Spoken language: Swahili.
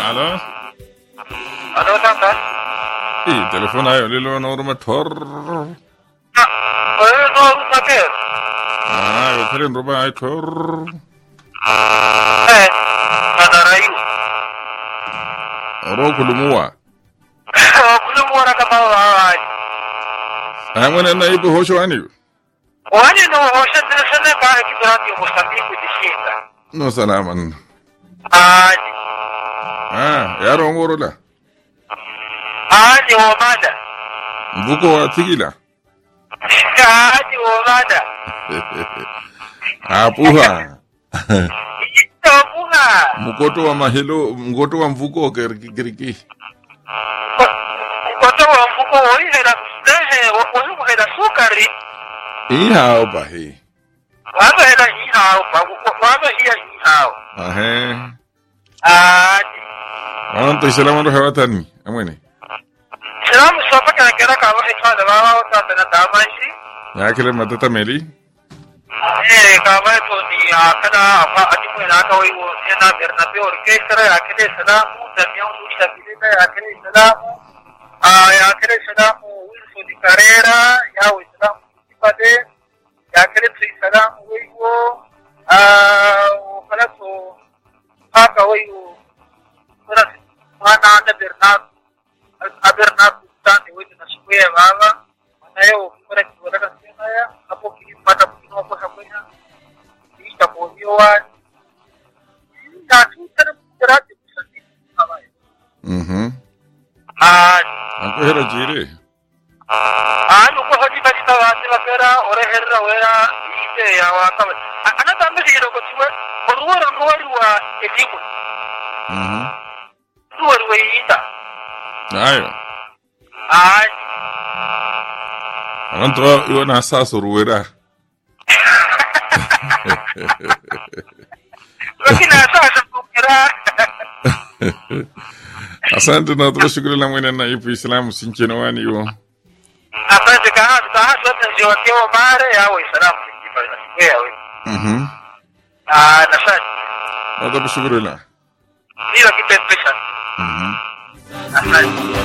Halo? Halo, tata. Telepon ayo lilo na rumah tor. Oye, no, Mater. Yo karen rumah ay tor. Madarayu. Oro kulumuwa. Kulumuwa na kama wawai. Mwana na ipo hosho ani. Wani no hosho sana ba kibirati Mozambique dishinda. No salaman. Aji. Yaro ngorola. Aji omada. Mvuko wa tigila. Aji omada. Apuha. Apuha. Mkoto wa mahelo, mkoto wa mvuko kiriki. Mkoto wa mvuko hera hera sukari. Hao bahi. Wazo hera hao, wazo hao. Aji. Wanto salamu ndo hewatani. Amwene. Salamu sopa kera kawa hekana wawa tata damashi. Yakile matata meli. Kama to ni akana apa adimu na ka wai wo na Bernabeu orchestra yakile salamu Damian Lushabilina yakile salamu yakile salamu Wilson di Carrera yawe salamu Kipade yakile salamu wewo kala to aka wewo kura mana na Bernabeu tani wewe na sikuye baba nayo kura kibora kasema ya hapo kilipata kwa sababu itapoziwa na tutana kurati kusati kama Akwera jire. Nuko hadi bali tawati bakera ore herra wera ite ya wakama anata ambe hiro ko tuwe orwara wa elimu tuwe weita Ayo. Anto iwana sasa ruwera. Lakini sasa kukira. Asante na tunashukuru la mwene na ipo Islamu sinchena wani yo. Asante kaha zote ndio wakio mare yawe salamu kifanya wewe. Nasante. Na tunashukuru la. Ndio kitu pesa. Asante.